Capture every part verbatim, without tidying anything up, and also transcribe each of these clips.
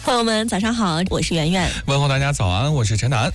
朋友们，早上好，我是圆圆。 问候大家早安，我是陈楠。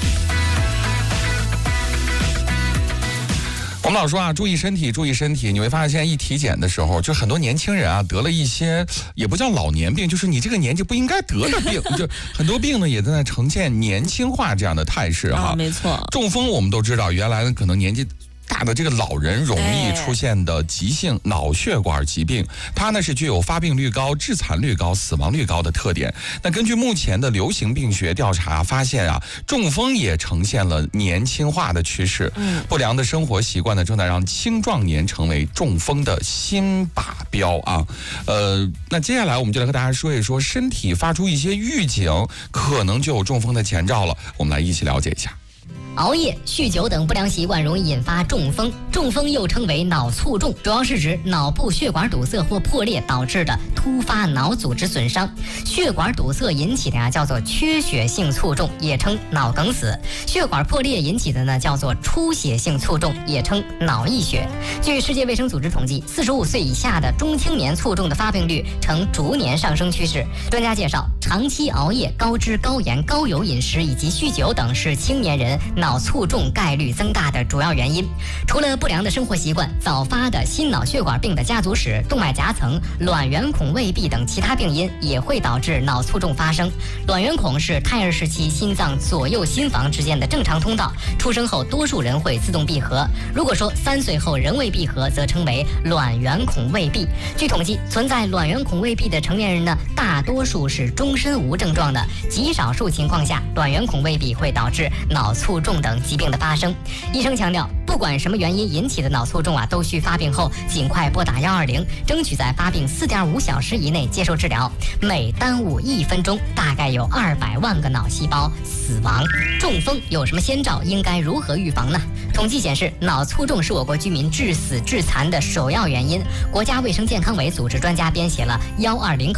我们老说啊，注意身体，注意身体。你会发现，现在一体检的时候，就很多年轻人啊，得了一些也不叫老年病，就是你这个年纪不应该得的病。就很多病呢，也在呈现年轻化这样的态势哈、 啊。没错， 中风我们都知道，原来可能年纪大的这个老人容易出现的急性脑血管疾病，它呢是具有发病率高、致残率高、死亡率高的特点。那根据目前的流行病学调查发现啊，中风也呈现了年轻化的趋势。嗯，不良的生活习惯呢，正在让青壮年成为中风的新靶标啊。呃，那接下来我们就来和大家说一说，身体发出一些预警，可能就有中风的前兆了。我们来一起了解一下。 熬夜、酗酒等不良习惯容易引发中风。中风又称为脑卒中，主要是指脑部血管堵塞或破裂导致的突发脑组织损伤。血管堵塞引起的呀、啊、叫做缺血性卒中，也称脑梗死；血管破裂引起的呢叫做出血性卒中，也称脑溢血。据世界卫生组织统计，四十五岁以下的中青年卒中的发病率呈逐年上升趋势。专家介绍，长期熬夜、高脂、高盐、高油饮食以及酗酒等是青年人脑卒中概率增大的主要原因。除了不良的生活习惯，早发的心脑血管病的家族史、动脉夹层、卵圆孔未闭等其他病因也会导致脑卒中发生。卵圆孔是胎儿时期心脏左右心房之间的正常通道，出生后多数人会自动闭合。如果说三岁后仍未闭合，则称为卵圆孔未闭。据统计，存在卵圆孔未闭的成年人呢，大多数是终身无症状的，极少数情况下，卵圆孔未闭会导致脑卒中等疾病的发生。医生强调，不管什么原因引起的脑卒中啊，都需发病后尽快拨打一二零，争取在发病 四点五小时以内接受治疗。每耽误一分钟，大概有二百万个脑细胞死亡。中风有什么先兆？应该如何预防呢？统计显示，脑卒中是我国居民致死致残的首要原因。国家卫生健康委组织专家编写了一二零